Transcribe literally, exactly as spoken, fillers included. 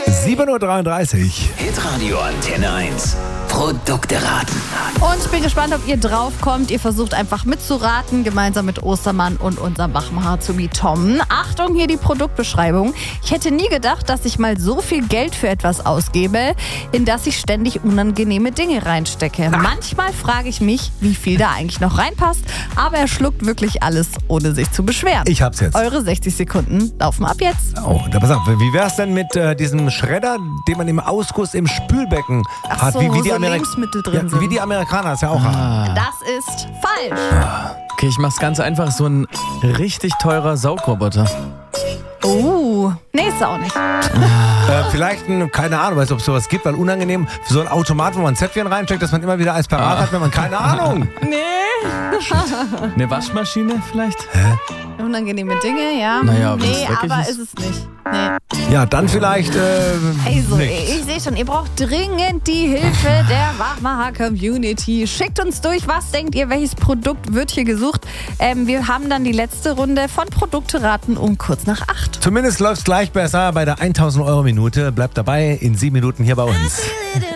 sieben Uhr dreiunddreißig. Hitradio Antenne eins. Produkte raten. Und ich bin gespannt, ob ihr draufkommt. Ihr versucht einfach mitzuraten, gemeinsam mit Ostermann und unserem Wachmacher-Azubi Tom. Achtung, hier die Produktbeschreibung. Ich hätte nie gedacht, dass ich mal so viel Geld für etwas ausgebe, in das ich ständig unangenehme Dinge reinstecke. Manchmal frage ich mich, wie viel da eigentlich noch reinpasst, aber er schluckt wirklich alles, ohne sich zu beschweren. Ich hab's jetzt. Eure sechzig Sekunden laufen ab jetzt. Oh, da pass auf, wie wär's denn mit äh, diesem Schredder, den man im Ausguss im Spülbecken Ach hat? so, wie, wie wo die so Ameri- Lebensmittel drin ja, sind. Wie die Amerikaner das ja auch haben. Das ist falsch. Okay, ich mach's ganz einfach. So ein richtig teurer Saugroboter. Oh, nee, ist auch nicht. Äh, vielleicht, ein, keine Ahnung, weiß ob es sowas gibt, weil unangenehm für so ein Automat, wo man Zäpfchen reinsteckt, dass man immer wieder eins parat hat, wenn man keine Ahnung. Nee. Eine Waschmaschine vielleicht? Unangenehme Dinge, ja. Naja, wenn nee, es dreckig aber ist. ist es nicht. Nee. Ja, dann vielleicht. Äh, Also, nichts. ich sehe schon, ihr braucht dringend die Hilfe der Wachmacher-Community. Schickt uns durch, was denkt ihr, welches Produkt wird hier gesucht? Ähm, wir haben dann die letzte Runde von Produkte raten um kurz nach acht. Zumindest läuft's gleich besser bei der tausend Euro Minute. Bleibt dabei in sieben Minuten hier bei uns.